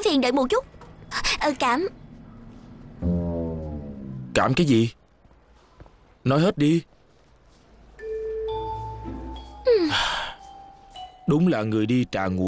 phiền đợi một chút. Cảm. Cảm cái gì? Nói hết đi. Đúng là người đi trà ngụ